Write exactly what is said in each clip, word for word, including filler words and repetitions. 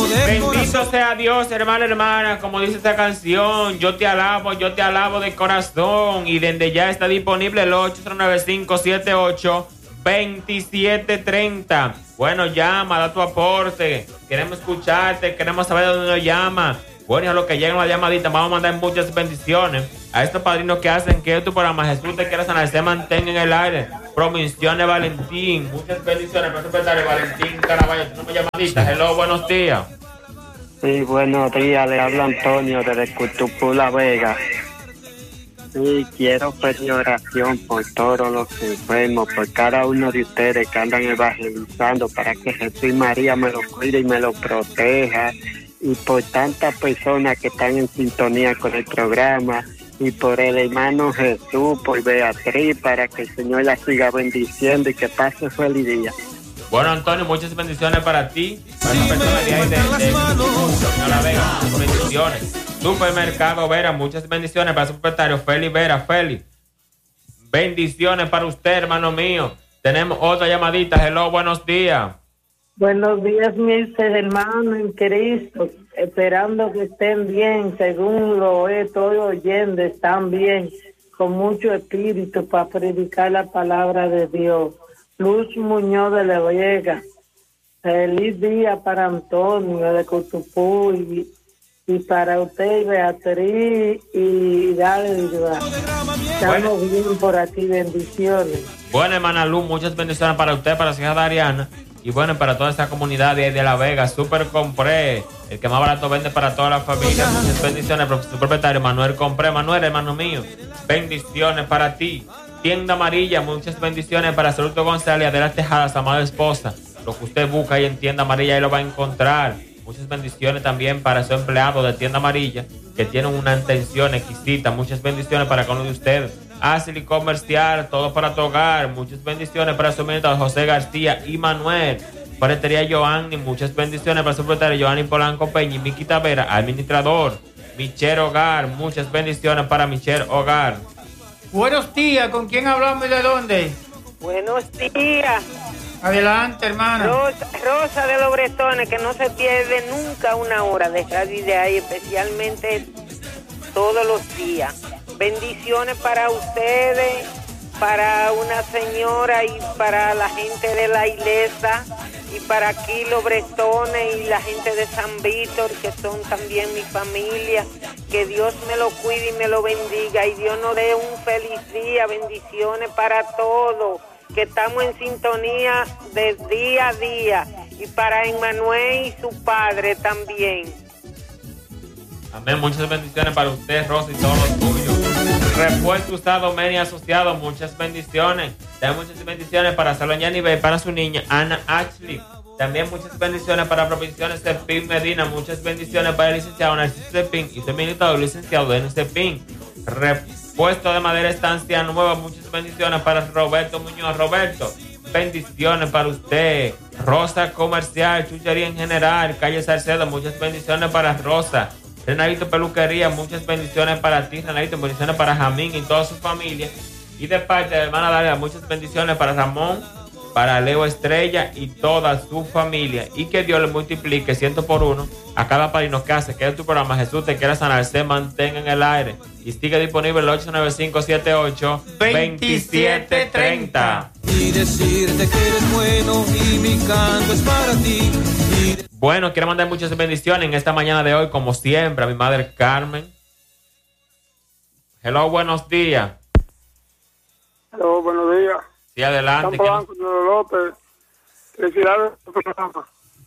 Bendito sea Dios, hermano, hermana, como dice esta canción, yo te alabo, yo te alabo de corazón. Y desde ya está disponible el ocho cero nueve cinco siete ocho dos siete tres cero. Bueno, llama, da tu aporte, queremos escucharte, queremos saber de dónde nos llama. Bueno, y a lo que lleguen las llamaditas, vamos a mandar muchas bendiciones a estos padrinos que hacen que tu programa Jesús te quiera sanar se mantenga en el aire. Promisiones Valentín, muchas bendiciones para el secretario Valentín Caraballo. Tenemos llamadita. Hello, buenos días. Sí, buenos días, le habla Antonio desde Cutupú, La Vega. Sí, quiero pedir oración por todos los enfermos, por cada uno de ustedes que andan evangelizando, para que Jesús y María me lo cuide y me lo proteja, y por tantas personas que están en sintonía con el programa, y por el hermano Jesús, por Beatriz, para que el Señor la siga bendiciendo y que pase feliz día. Bueno, Antonio, muchas bendiciones para ti, para esa persona de ahí de, de, de Señora Vega, muchas bendiciones. Supermercado Vera, muchas bendiciones para su propietario Félix Vera. Félix, bendiciones para usted, hermano mío. Tenemos otra llamadita. Hello, buenos días. Buenos días, mis hermanos en Cristo, esperando que estén bien, según lo estoy oyendo, están bien, con mucho espíritu para predicar la palabra de Dios. Luz Muñoz de La Vega, feliz día para Antonio de Cotupú y, y para usted, Beatriz y Dale. Estamos bien por aquí, bendiciones. Bueno, hermana Luz, muchas bendiciones para usted, para su hija Dariana. Y bueno, para toda esta comunidad de, de La Vega, Super Compré, el que más barato vende para toda la familia. Muchas bendiciones para su propietario Manuel Compré. Manuel, hermano mío, bendiciones para ti. Tienda Amarilla, muchas bendiciones para Saluto González de las Tejadas, amada esposa. Lo que usted busca ahí en Tienda Amarilla, ahí lo va a encontrar. Muchas bendiciones también para su empleado de Tienda Amarilla, que tienen una atención exquisita. Muchas bendiciones para cada uno de ustedes. Ashley Comercial, todo para tu hogar. Muchas bendiciones para su ministro José García y Manuel. Paretería Joanny, muchas bendiciones para su propietario Joanny Polanco Peña y Miki Tavera, administrador. Michelle Hogar, muchas bendiciones para Michelle Hogar. Buenos días, ¿con quién hablamos y de dónde? Buenos días. Adelante, hermana. Rosa, Rosa de los Bretones, que no se pierde nunca una hora de radio de ahí, especialmente todos los días. Bendiciones para ustedes, para una señora y para la gente de la iglesia y para aquí los Bretones y la gente de San Víctor, que son también mi familia. Que Dios me lo cuide y me lo bendiga y Dios nos dé un feliz día. Bendiciones para todos, que estamos en sintonía de día a día, y para Emmanuel y su padre también. Amén, muchas bendiciones para usted, Rosa, y todos los tuyos. Repuesto Usado Media Asociado, muchas bendiciones. También muchas bendiciones para Salón Yanibe, para su niña Ana Ashley. También muchas bendiciones para Provisiones Cepín Medina. Muchas bendiciones para el licenciado Narciso Cepín y su militado licenciado Denis Cepín. Repuesto de Madera Estancia Nueva. Muchas bendiciones para Roberto Muñoz. Roberto, bendiciones para usted. Rosa Comercial, Chuchería en General, Calle Salcedo. Muchas bendiciones para Rosa. Renadito Peluquería, muchas bendiciones para ti, Renadito, bendiciones para Jamín y toda su familia. Y de parte de la hermana Dalia, muchas bendiciones para Ramón, para Leo Estrella y toda su familia. Y que Dios le multiplique ciento por uno a cada padrino que hace que en tu programa Jesús te quiera sanar, se mantenga en el aire. Y sigue disponible el ocho nueve cinco siete ocho dos siete tres cero. Y decirte que eres bueno y mi canto es para ti. Y... Bueno, quiero mandar muchas bendiciones en esta mañana de hoy, como siempre, a mi madre Carmen. Hello, buenos días. Hello, buenos días. Sí, adelante. Campo Blanco, Señor López. Felicidades por el programa.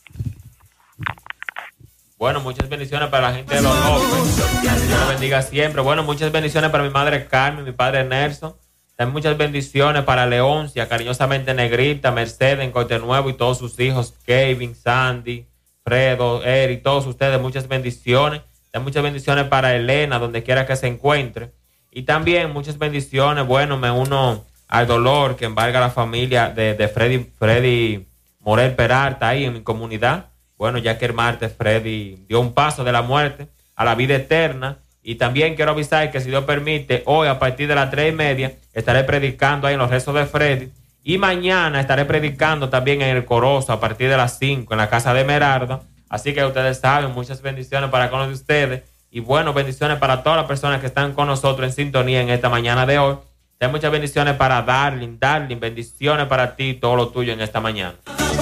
Bueno, muchas bendiciones para la gente de Los López. Que Dios los bendiga siempre. Bueno, muchas bendiciones para mi madre Carmen, mi padre Nelson. También muchas bendiciones para Leoncia, cariñosamente Negrita, Mercedes en Corte Nuevo y todos sus hijos, Kevin, Sandy, Fredo, Eric, todos ustedes, muchas bendiciones. También muchas bendiciones para Elena, donde quiera que se encuentre. Y también muchas bendiciones, bueno, me uno al dolor que embarga la familia de, de Freddy, Freddy Morel Peralta ahí en mi comunidad. Bueno, ya que el martes Freddy dio un paso de la muerte a la vida eterna. Y también quiero avisar que si Dios permite, hoy a partir de las tres y media estaré predicando ahí en los rezos de Freddy. Y mañana estaré predicando también en el Corozo a partir de las cinco en la casa de Merardo. Así que ustedes saben, muchas bendiciones para con de ustedes. Y bueno, bendiciones para todas las personas que están con nosotros en sintonía en esta mañana de hoy. Hay muchas bendiciones para Darling, Darling, bendiciones para ti y todo lo tuyo en esta mañana.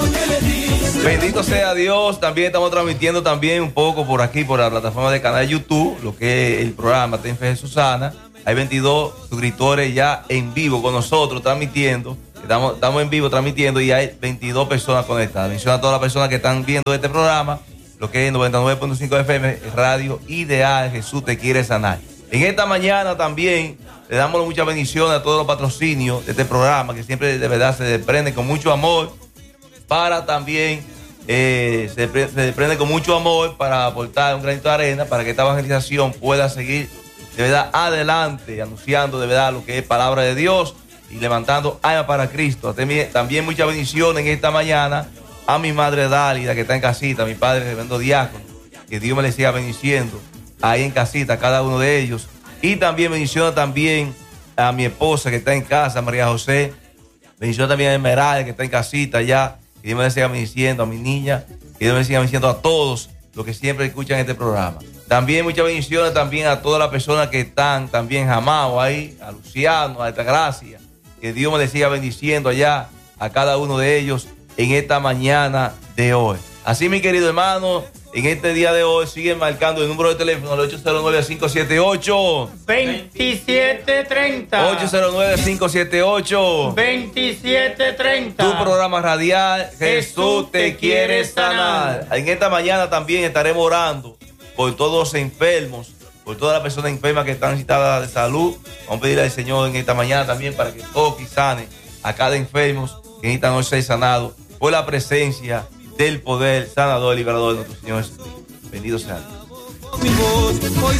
Bendito sea Dios. También estamos transmitiendo también un poco por aquí, por la plataforma de canal de YouTube, lo que es el programa Ten Fe Susana. Hay veintidós suscriptores ya en vivo con nosotros transmitiendo. Estamos, estamos en vivo transmitiendo y hay veintidós personas conectadas. Menciono a todas las personas que están viendo este programa, lo que es noventa y nueve punto cinco F M, Radio Ideal, Jesús te quiere sanar. En esta mañana también le damos muchas bendiciones a todos los patrocinios de este programa, que siempre de verdad se desprende con mucho amor, para también, eh, se, se desprende con mucho amor para aportar un granito de arena, para que esta evangelización pueda seguir de verdad adelante, anunciando de verdad lo que es palabra de Dios y levantando alma para Cristo. También, también muchas bendiciones en esta mañana a mi madre Dálida, que está en casita, a mi padre reverendo diácono, que Dios me le siga bendiciendo ahí en casita, a cada uno de ellos. Y también bendiciones también a mi esposa que está en casa, María José. Bendiciones también a Esmeralda, que está en casita ya. Que Dios me le siga bendiciendo a mi niña, que Dios me siga bendiciendo a todos los que siempre escuchan este programa. También muchas bendiciones también a todas las personas que están también jamados ahí, a Luciano, a Altagracia. Que Dios me le siga bendiciendo allá a cada uno de ellos en esta mañana de hoy. Así, mi querido hermano, en este día de hoy siguen marcando el número de teléfono, el ocho cero nueve, cinco siete ocho, dos siete tres cero. ocho cero nueve, cinco siete ocho, dos siete tres cero. Tu programa radial, Jesús te quiere sanar. En esta mañana también estaremos orando por todos los enfermos, por todas las personas enfermas que están necesitadas de salud. Vamos a pedirle al Señor en esta mañana también para que toque y sane a cada enfermo que necesitan hoy ser sanado por la presencia del poder sanador y liberador de nuestro Señor Jesucristo. Bendito sea Dios.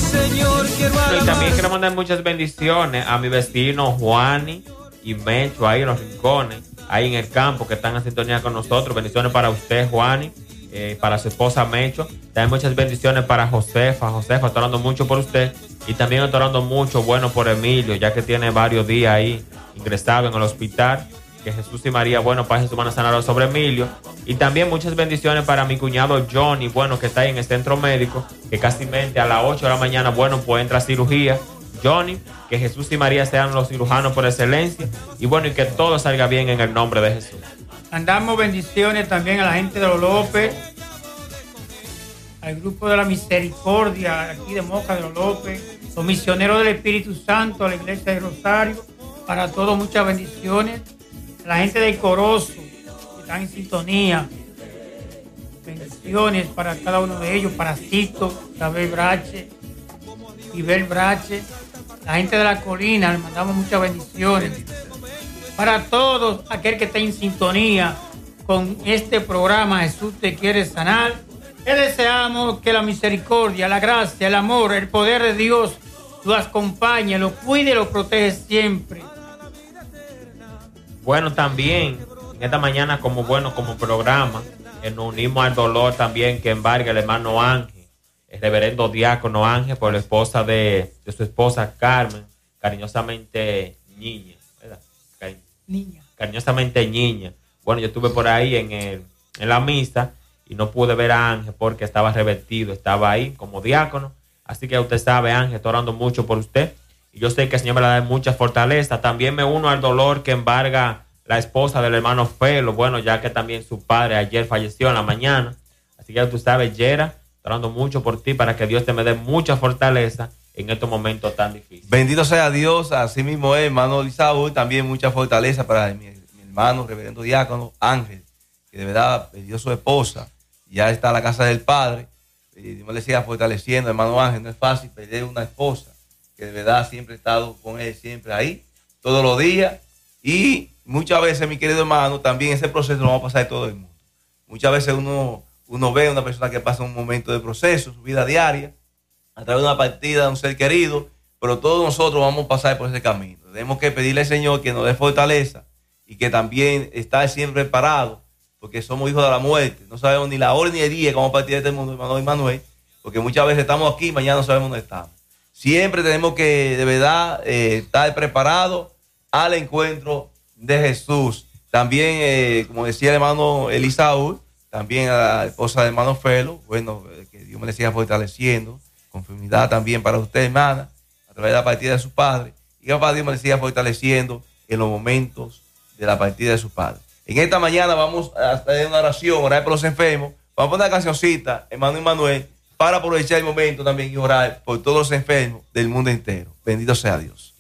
Y también quiero mandar muchas bendiciones a mi vecino Juani y Mecho ahí en los rincones, ahí en el campo, que están en sintonía con nosotros. Bendiciones para usted, Juani, eh, para su esposa Mecho. También muchas bendiciones para Josefa. Josefa, estoy orando mucho por usted. Y también estoy orando mucho, bueno, por Emilio, ya que tiene varios días ahí ingresado en el hospital. Que Jesús y María, bueno, pasen su mano sanadora sobre Emilio. Y también muchas bendiciones para mi cuñado Johnny, bueno, que está ahí en el centro médico, que casi mente a las ocho de la mañana, bueno, pues entra a cirugía. Johnny, que Jesús y María sean los cirujanos por excelencia. Y bueno, y que todo salga bien en el nombre de Jesús. Mandamos bendiciones también a la gente de los López, al grupo de la Misericordia, aquí de Moca de los López, los misioneros del Espíritu Santo, a la iglesia de Rosario, para todos muchas bendiciones. La gente de Corozo, que están en sintonía, bendiciones para cada uno de ellos, para Cito, Isabel Brache, Ibel Brache, la gente de la colina, les mandamos muchas bendiciones. Para todos aquel que está en sintonía con este programa Jesús te quiere sanar, le deseamos que la misericordia, la gracia, el amor, el poder de Dios los acompañe, los cuide y los protege siempre. Bueno, también en esta mañana, como bueno, como programa, eh, nos unimos al dolor también que embarga el hermano Ángel, el reverendo diácono Ángel, por la esposa de, de su esposa Carmen, cariñosamente Niña, ¿verdad? Cari- Niña. Cariñosamente Niña. Bueno, yo estuve por ahí en, el, en la misa y no pude ver a Ángel porque estaba revertido, estaba ahí como diácono. Así que usted sabe, Ángel, estoy orando mucho por usted. Y yo sé que el Señor me la da mucha fortaleza. También me uno al dolor que embarga la esposa del hermano Felo. Bueno, ya que también su padre ayer falleció en la mañana. Así que tú sabes, Yera, orando mucho por ti para que Dios te me dé mucha fortaleza en estos momentos tan difíciles. Bendito sea Dios. Así mismo es, hermano Lisaú. También mucha fortaleza para mi, mi hermano, reverendo diácono Ángel, que de verdad perdió su esposa. Ya está en la casa del Padre. Y Dios me le siga fortaleciendo, hermano Ángel. No es fácil perder una esposa que de verdad siempre he estado con él, siempre ahí, todos los días. Y muchas veces, mi querido hermano, también ese proceso lo va a pasar todo el mundo. Muchas veces uno, uno ve a una persona que pasa un momento de proceso, su vida diaria, a través de una partida de un ser querido, pero todos nosotros vamos a pasar por ese camino. Tenemos que pedirle al Señor que nos dé fortaleza y que también estar siempre preparados, porque somos hijos de la muerte. No sabemos ni la hora ni el día que vamos a partir de este mundo, hermano Emmanuel, porque muchas veces estamos aquí y mañana no sabemos dónde estamos. Siempre tenemos que, de verdad, eh, estar preparados al encuentro de Jesús. También, eh, como decía el hermano Elisaú, también a la esposa de hermano Felo, bueno, que Dios me le siga fortaleciendo, con firmidad también para usted, hermana, a través de la partida de su padre, y que papá Dios me le siga fortaleciendo en los momentos de la partida de su padre. En esta mañana vamos a hacer una oración, orar por los enfermos, vamos a poner una cancioncita, hermano Manuel, para aprovechar el momento también y orar por todos los enfermos del mundo entero. Bendito sea Dios.